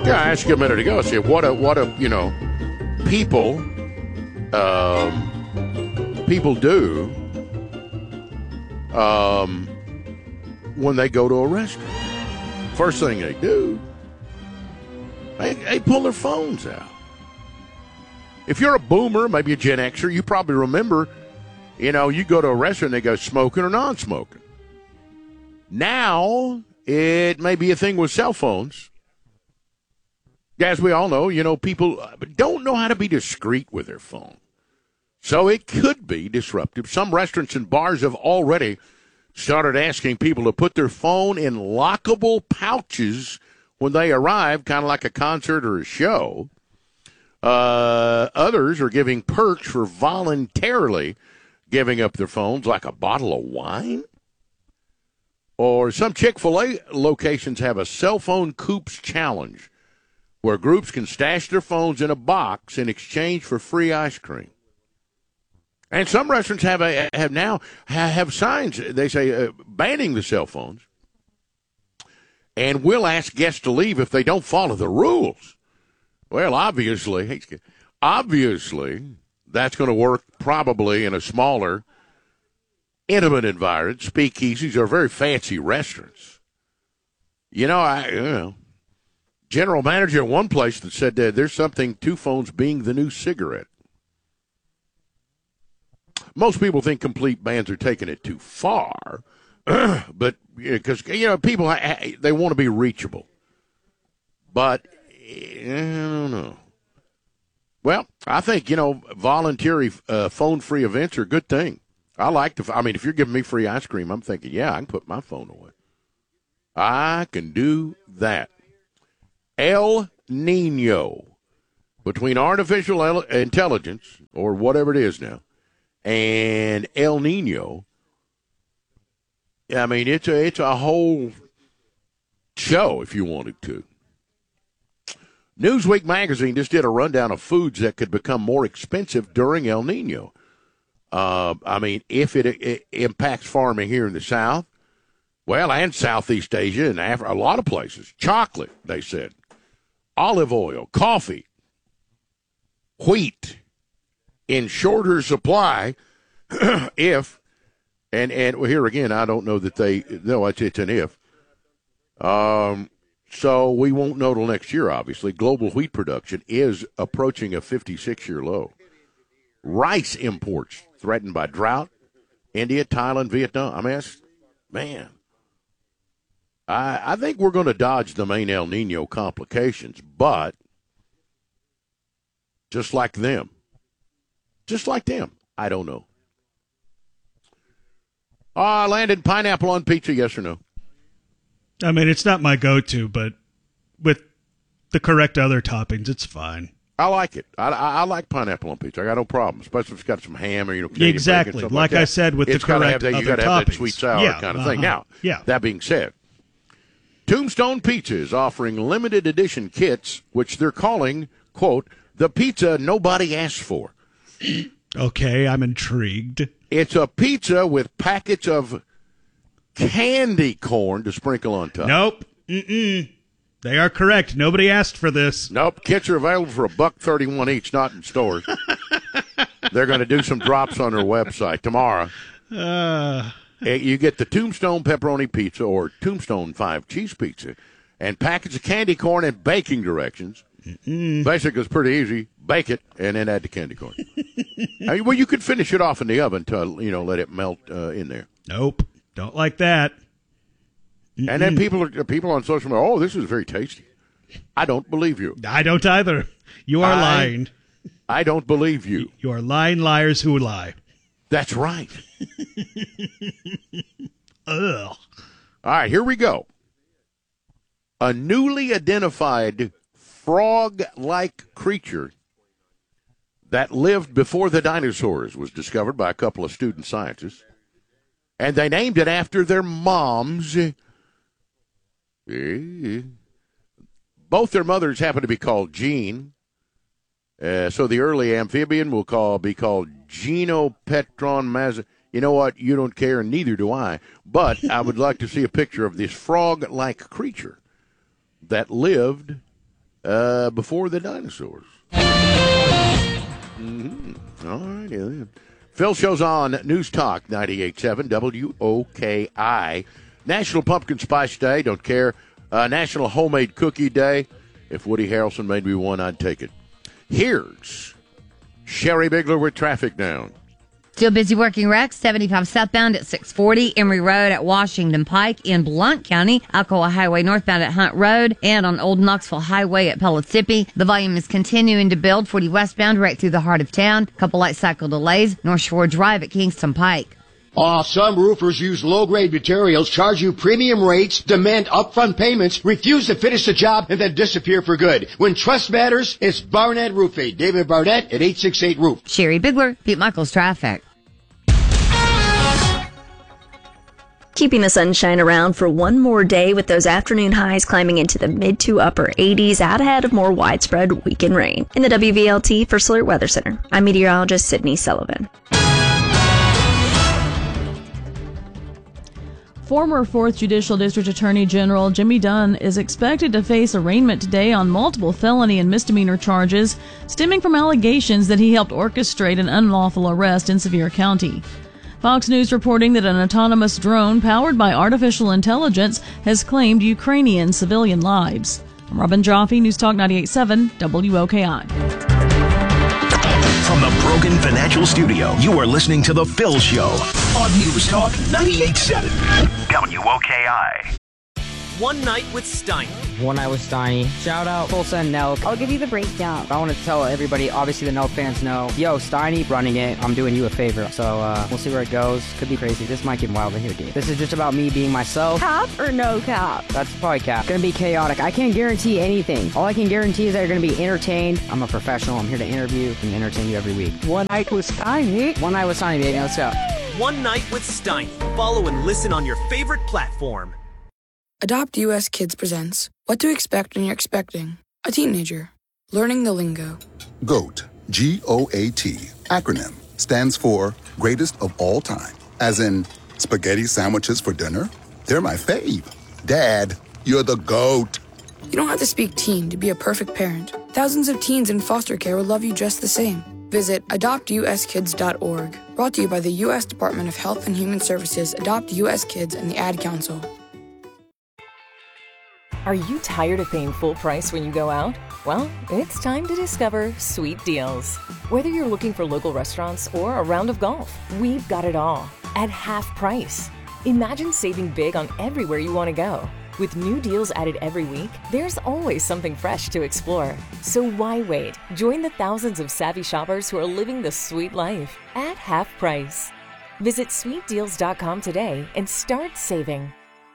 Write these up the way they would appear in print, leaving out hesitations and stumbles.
Yeah, I asked you a minute ago. I said, what a people do when they go to a restaurant. First thing they do, they pull their phones out. If you're a boomer, maybe a Gen Xer, you probably remember, you go to a restaurant, they go smoking or non-smoking. Now, it may be a thing with cell phones. As we all know, people don't know how to be discreet with their phone. So it could be disruptive. Some restaurants and bars have already started asking people to put their phone in lockable pouches when they arrive, kind of like a concert or a show. Others are giving perks for voluntarily giving up their phones, like a bottle of wine. Or some Chick-fil-A locations have a cell phone coops challenge, where groups can stash their phones in a box in exchange for free ice cream. And some restaurants have signs, they say, banning the cell phones, and will ask guests to leave if they don't follow the rules. Well, obviously, that's going to work probably in a smaller, intimate environment. Speakeasies are very fancy restaurants. General manager at one place that said there's something to phones being the new cigarette. Most people think complete bans are taking it too far, but because people they want to be reachable. But I don't know. Well, I think voluntary phone-free events are a good thing. If you're giving me free ice cream, I'm thinking, yeah, I can put my phone away. I can do that. El Nino, between artificial intelligence, or whatever it is now, and El Nino, it's a whole show if you wanted to. Newsweek magazine just did a rundown of foods that could become more expensive during El Nino. If it impacts farming here in the South, and Southeast Asia and a lot of places. Chocolate, they said. Olive oil, coffee, wheat in shorter supply if, and here again, I don't know that it's an if. So we won't know till next year, obviously. Global wheat production is approaching a 56-year low. Rice imports threatened by drought. India, Thailand, Vietnam. I think we're going to dodge the main El Nino complications, but just like them, I don't know. Landon, pineapple on pizza, yes or no? It's not my go-to, but with the correct other toppings, it's fine. I like it. I like pineapple on pizza. I got no problem, especially if it's got some ham or Canadian exactly bacon, like I said, with the correct other toppings. You got to have that sweet sour kind of thing. Now, that being said, Tombstone Pizza is offering limited edition kits, which they're calling, quote, the pizza nobody asked for. Okay, I'm intrigued. It's a pizza with packets of candy corn to sprinkle on top. Nope. Mm-mm. They are correct. Nobody asked for this. Nope. Kits are available for $1.31 each, not in stores. They're going to do some drops on their website tomorrow. You get the Tombstone Pepperoni Pizza or Tombstone 5 Cheese Pizza and packets of candy corn and baking directions. Basically, it's pretty easy. Bake it and then add the candy corn. You could finish it off in the oven to let it melt in there. Nope. Don't like that. And then people on social media, oh, this is very tasty. I don't believe you. I don't either. You are lying. I don't believe you. You are lying liars who lie. That's right. Ugh. All right, here we go. A newly identified frog-like creature that lived before the dinosaurs was discovered by a couple of student scientists. And they named it after their moms. Both their mothers happen to be called Jean. So the early amphibian will be called Genopetron Maz. You know what? You don't care, and neither do I. But I would like to see a picture of this frog-like creature that lived before the dinosaurs. All right, yeah. Phil Show's on News Talk 98.7 WOKI. National Pumpkin Spice Day, don't care. National Homemade Cookie Day. If Woody Harrelson made me one, I'd take it. Here's Sherry Bigler with traffic down. Still busy working wrecks, 75 southbound at 640, Emory Road at Washington Pike in Blount County, Alcoa Highway northbound at Hunt Road, and on Old Knoxville Highway at Pellissippi. The volume is continuing to build, 40 westbound right through the heart of town. Couple light cycle delays, North Shore Drive at Kingston Pike. Some roofers use low-grade materials, charge you premium rates, demand upfront payments, refuse to finish the job, and then disappear for good. When trust matters, it's Barnett Roofing. David Barnett at 868 Roof. Sherry Bigler, Pete Michaels Traffic. Keeping the sunshine around for one more day with those afternoon highs climbing into the mid to upper 80s out ahead of more widespread weekend rain. In the WVLT First Alert Weather Center, I'm meteorologist Sydney Sullivan. Former 4th Judicial District Attorney General Jimmy Dunn is expected to face arraignment today on multiple felony and misdemeanor charges stemming from allegations that he helped orchestrate an unlawful arrest in Sevier County. Fox News reporting that an autonomous drone powered by artificial intelligence has claimed Ukrainian civilian lives. I'm Robin Jaffe, News Talk 98.7 WOKI. From the Brogan Financial Studio, you are listening to The Phil Show on News Talk 98.7 WOKI. One Night with Steiny. One Night with Steiny. Shout out Tulsa and Nelk. I'll give you the breakdown. I want to tell everybody, obviously the Nelk fans know, yo, Steiny running it, I'm doing you a favor. So we'll see where it goes. Could be crazy. This might get wild in here, dude. This is just about me being myself. Cap or no cap? That's probably cap. Gonna be chaotic. I can't guarantee anything. All I can guarantee is that you're gonna be entertained. I'm a professional. I'm here to interview and entertain you every week. One Night with Steiny. One Night with Steiny, baby. Let's go. One Night with Steiny. Follow and listen on your favorite platform. Adopt US Kids presents What to Expect When You're Expecting a Teenager. Learning the lingo. GOAT, G-O-A-T, acronym, stands for Greatest of All Time. As in, spaghetti sandwiches for dinner? They're my fave. Dad, you're the GOAT. You don't have to speak teen to be a perfect parent. Thousands of teens in foster care will love you just the same. Visit adoptuskids.org. Brought to you by the U.S. Department of Health and Human Services, Adopt U.S. Kids, and the Ad Council. Are you tired of paying full price when you go out? Well, it's time to discover Sweet Deals. Whether you're looking for local restaurants or a round of golf, we've got it all at half price. Imagine saving big on everywhere you want to go. With new deals added every week, there's always something fresh to explore. So why wait? Join the thousands of savvy shoppers who are living the sweet life at half price. Visit sweetdeals.com today and start saving.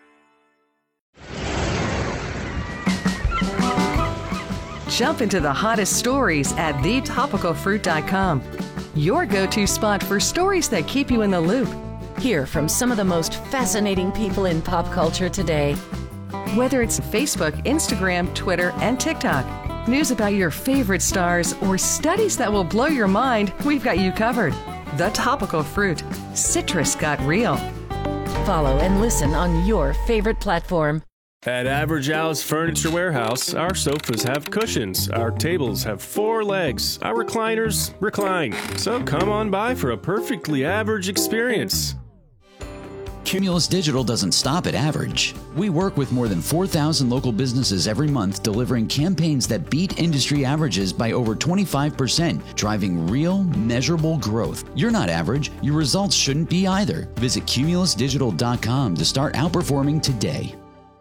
Jump into the hottest stories at thetopicalfruit.com. Your go-to spot for stories that keep you in the loop. Hear from some of the most fascinating people in pop culture today. Whether it's Facebook, Instagram, Twitter, and TikTok, news about your favorite stars, or studies that will blow your mind, we've got you covered. The Topical Fruit. Citrus got real. Follow and listen on your favorite platform. At Average Al's Furniture Warehouse, our sofas have cushions, our tables have 4 legs, our recliners recline. So come on by for a perfectly average experience. Cumulus Digital doesn't stop at average. We work with more than 4,000 local businesses every month, delivering campaigns that beat industry averages by over 25%, driving real, measurable growth. You're not average. Your results shouldn't be either. Visit cumulusdigital.com to start outperforming today.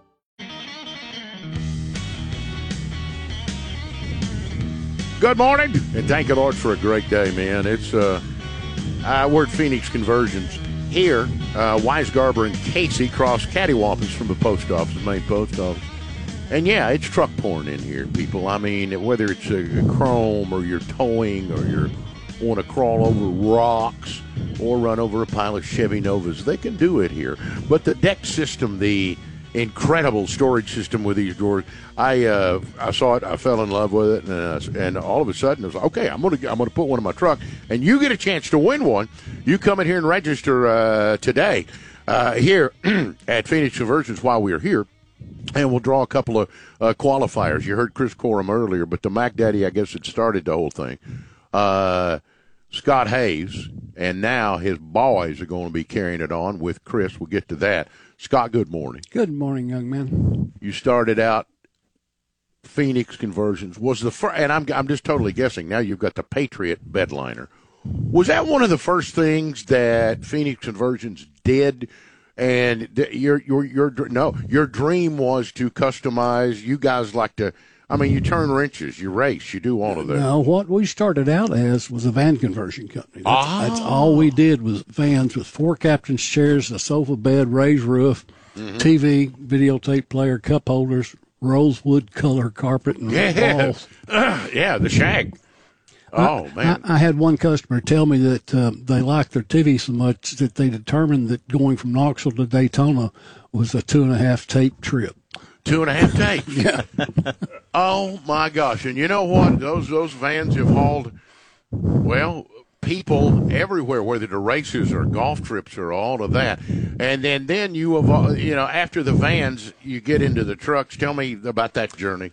Good morning, and thank you, Lord, for a great day, man. It's we're at Phoenix Conversions here. Weisgarber and Casey cross cattywampus from the post office, the main post office. And yeah, it's truck porn in here, people. I mean, whether it's a chrome or you're towing or you want to crawl over rocks or run over a pile of Chevy Novas, they can do it here. But the deck system, the incredible storage system with these drawers, I saw it, I fell in love with it, and all of a sudden it was like, okay, I'm gonna put one in my truck, and you get a chance to win one. You come in here and register today here at Phoenix Conversions while we're here. And we'll draw a couple of qualifiers. You heard Chris Corum earlier, but the Mac Daddy, I guess, had started the whole thing. Scott Hayes, and now his boys are going to be carrying it on with Chris. We'll get to that. Scott, good morning. Good morning, young man. You started out Phoenix Conversions. Was the first, and I'm just totally guessing. Now you've got the Patriot bedliner. Was that one of the first things that Phoenix Conversions did? And your dream was to customize. You guys like to. I mean, you turn wrenches, you race, you do all of that. No, what we started out as was a van conversion company. That's all we did was vans with 4 captain's chairs, a sofa bed, raised roof, TV, videotape player, cup holders, rosewood color carpet, and walls. The shag. Oh, man. I had one customer tell me that they liked their TV so much that they determined that going from Knoxville to Daytona was a 2.5 tape trip. 2.5 tapes. Yeah. Oh my gosh! And you know what? Those vans have hauled, well, people everywhere, whether the races or golf trips or all of that. And then you after the vans, you get into the trucks. Tell me about that journey.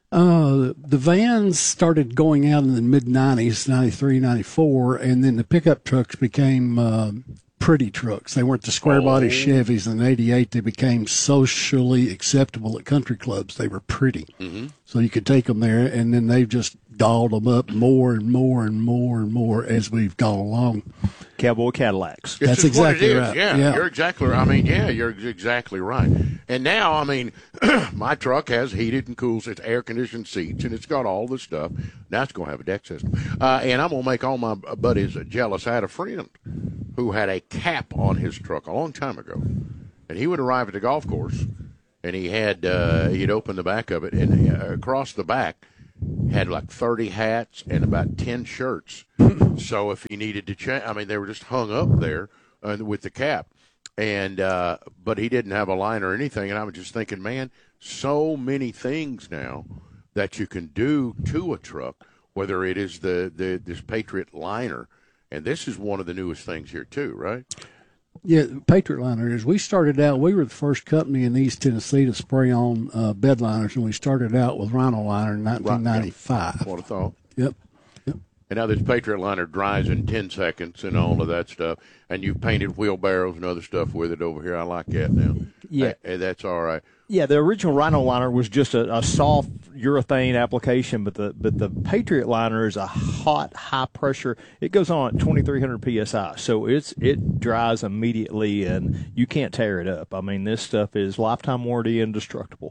The vans started going out in the mid-'90s, 93, 94, and then the pickup trucks became pretty trucks. They weren't the square-body Chevys. In '88, they became socially acceptable at country clubs. They were pretty. Mm-hmm. So you could take them there, and then they've just dolled them up more and more and more and more as we've gone along. Cowboy Cadillacs. That's exactly right. Yeah, you're exactly right. I mean, you're exactly right. And now, I mean, my truck has heated and cools. It's air-conditioned seats, and it's got all the stuff. Now it's going to have a deck system. And I'm going to make all my buddies jealous. I had a friend who had a cap on his truck a long time ago. And he would arrive at the golf course, and he had he'd open the back of it, and across the back had like 30 hats and about 10 shirts. So if he needed to change, I mean, they were just hung up there with the cap. And but he didn't have a line or anything. And I was just thinking, man, so many things now that you can do to a truck, whether it is this Patriot liner. And this is one of the newest things here too, right? Yeah, Patriot liner is. We started out, we were the first company in East Tennessee to spray on bed liners, and we started out with Rhino liner in 1995. What a thought. Yep. And now this Patriot liner dries in 10 seconds and all of that stuff. And you've painted wheelbarrows and other stuff with it over here. I like that now. Yeah. That's all right. Yeah, the original Rhino liner was just a soft urethane application, but the Patriot liner is a hot, high pressure. It goes on at 2,300 psi, so it dries immediately, and you can't tear it up. I mean, this stuff is lifetime warranty, indestructible.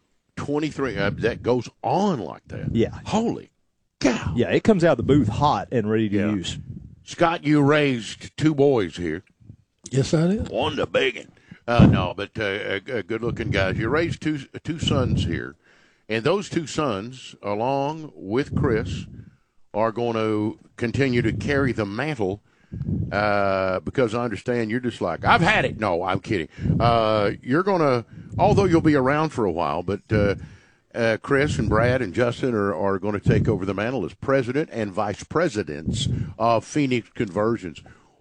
23 that goes on like that. Yeah, holy cow! Yeah, it comes out of the booth hot and ready to use. Scott, you raised 2 boys here. Yes, I did. One the biggin. No, but good-looking guys. You raised two sons here, and those 2 sons, along with Chris, are going to continue to carry the mantle because I understand you're just like, I've had it. No, I'm kidding. You're going to, although you'll be around for a while, but Chris and Brad and Justin are going to take over the mantle as president and vice presidents of Phoenix Conversions.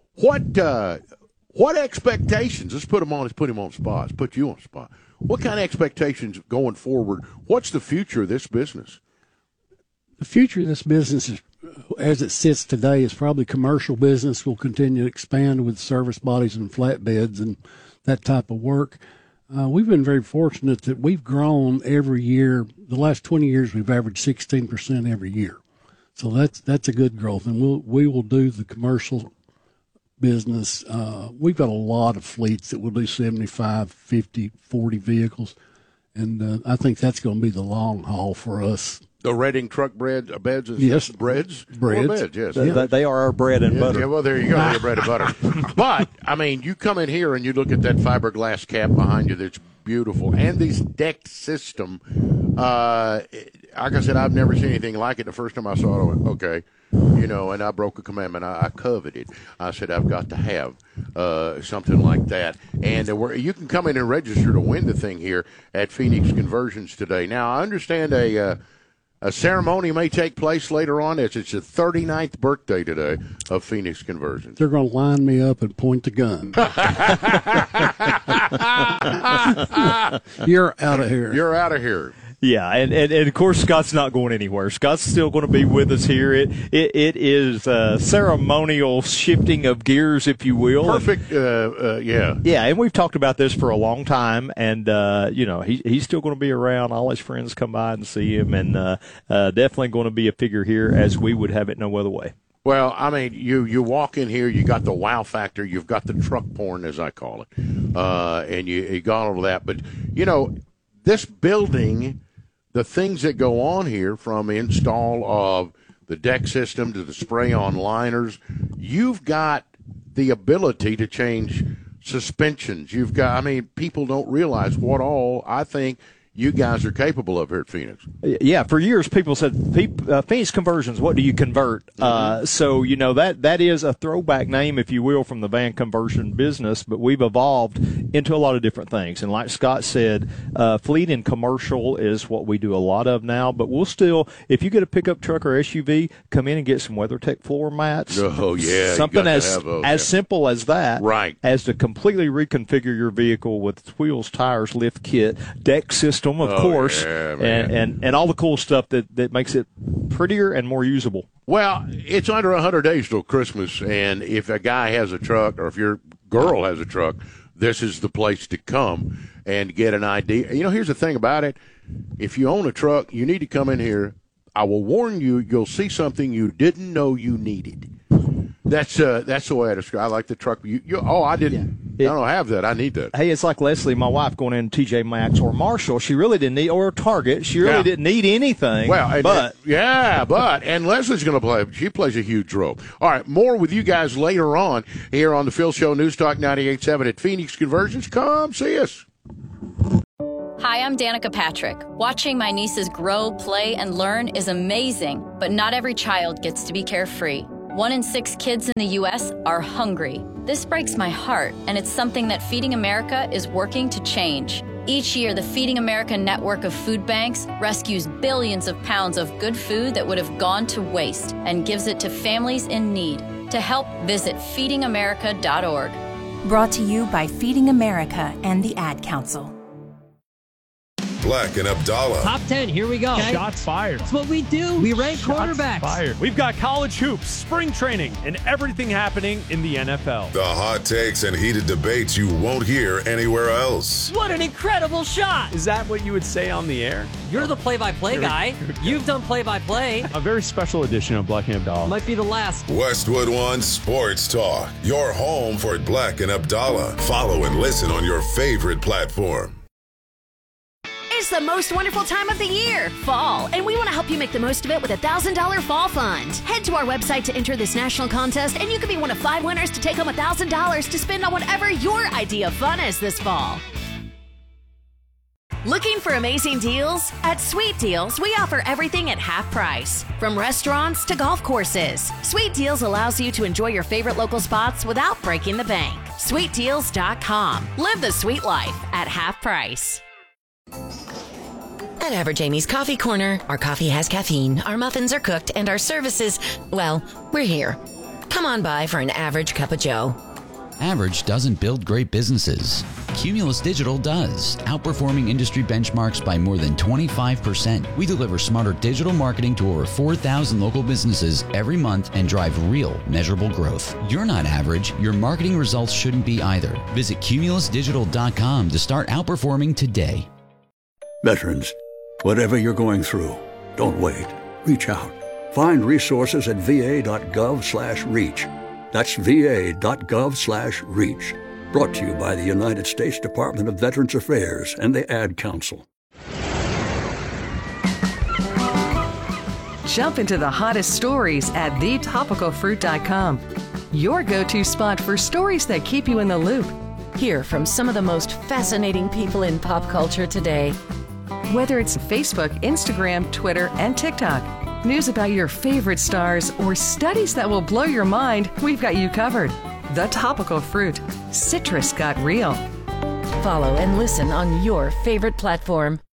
What expectations? Let's put him on the spot. Let's put you on the spot. What kind of expectations going forward? What's the future of this business? The future of this business, is, as it sits today, is probably commercial business. Will continue to expand with service bodies and flatbeds and that type of work. We've been very fortunate that we've grown every year. The last 20 years, we've averaged 16% every year. So that's a good growth, and we will do the commercial business. We've got a lot of fleets that will do 75, 50, 40 vehicles, and I think that's going to be the long haul for us. The Redding truck beds? Yes. Breads? Breads. Well, beds, yes. They are our bread and butter. Yeah, well, there you go. They're bread and butter. But, I mean, you come in here and you look at that fiberglass cap behind you that's beautiful, and this deck system. Like I said, I've never seen anything like it. The first time I saw it, I went, okay. And I broke a commandment. I coveted. I said, I've got to have something like that. And you can come in and register to win the thing here at Phoenix Conversions today. Now, I understand A ceremony may take place later on as it's the 39th birthday today of Phoenix Conversions. They're going to line me up and point the gun. You're out of here. You're out of here. Yeah, and of course Scott's not going anywhere. Scott's still going to be with us here. It is ceremonial shifting of gears, if you will. Perfect. Yeah. Yeah, and we've talked about this for a long time, and he's still going to be around. All his friends come by and see him, and definitely going to be a figure here as we would have it no other way. Well, I mean, you walk in here, you got the wow factor, you've got the truck porn, as I call it, and you got all of that. But this building. The things that go on here, from install of the deck system to the spray-on liners, you've got the ability to change suspensions. People don't realize what all I think you guys are capable of here at Phoenix. Yeah, for years people said, Phoenix Conversions, what do you convert? So, that is a throwback name, if you will, from the van conversion business, but we've evolved into a lot of different things. And like Scott said, fleet and commercial is what we do a lot of now, but we'll still, if you get a pickup truck or SUV, come in and get some WeatherTech floor mats. Oh, yeah. Something as simple as that. Right. As to completely reconfigure your vehicle with wheels, tires, lift kit, deck system, of course, yeah, and all the cool stuff that makes it prettier and more usable. Well, it's under 100 days till Christmas, and if a guy has a truck or if your girl has a truck, this is the place to come and get an idea. Here's the thing about it. If you own a truck, you need to come in here. I will warn you, you'll see something you didn't know you needed. That's the way I describe. I like the truck. I didn't. I don't have that. I need that. Hey, it's like Leslie, my wife, going in TJ Maxx or Marshall. She really didn't need, or Target. She really didn't need anything. Well, and Leslie's going to play. She plays a huge role. All right, more with you guys later on here on the Phil Show, News Talk 98.7 at Phoenix Conversions. Come see us. Hi, I'm Danica Patrick. Watching my nieces grow, play, and learn is amazing, but not every child gets to be carefree. 1 in 6 kids in the U.S. are hungry. This breaks my heart, and it's something that Feeding America is working to change. Each year, the Feeding America network of food banks rescues billions of pounds of good food that would have gone to waste and gives it to families in need. To help, visit feedingamerica.org. Brought to you by Feeding America and the Ad Council. Black and Abdallah. Top 10, here we go. Okay. Shots fired. That's what we do. We rank quarterbacks. Fired. We've got college hoops, spring training, and everything happening in the NFL. The hot takes and heated debates you won't hear anywhere else. What an incredible shot. Is that what you would say on the air? You're the play-by-play guy. You've done play-by-play. A very special edition of Black and Abdallah. Might be the last. Westwood One Sports Talk. Your home for Black and Abdallah. Follow and listen on your favorite platform. It's the most wonderful time of the year, fall, and we want to help you make the most of it with a $1,000 fall fund. Head to our website to enter this national contest, and you could be one of 5 winners to take home $1,000 to spend on whatever your idea of fun is this fall. Looking for amazing deals? At Sweet Deals, we offer everything at half price. From restaurants to golf courses, Sweet Deals allows you to enjoy your favorite local spots without breaking the bank. SweetDeals.com. Live the sweet life at half price. At Average Amy's Coffee Corner, our coffee has caffeine, our muffins are cooked, and our services, well, we're here. Come on by for an average cup of joe. Average doesn't build great businesses. Cumulus Digital does, outperforming industry benchmarks by more than 25%. We deliver smarter digital marketing to over 4,000 local businesses every month and drive real, measurable growth. You're not average. Your marketing results shouldn't be either. Visit cumulusdigital.com to start outperforming today. Veterans, whatever you're going through, don't wait. Reach out. Find resources at va.gov/reach. That's va.gov/reach. Brought to you by the United States Department of Veterans Affairs and the Ad Council. Jump into the hottest stories at thetopicalfruit.com. Your go-to spot for stories that keep you in the loop. Hear from some of the most fascinating people in pop culture today. Whether it's Facebook, Instagram, Twitter, and TikTok, news about your favorite stars, or studies that will blow your mind, we've got you covered. The Topical Fruit. Citrus got real. Follow and listen on your favorite platform.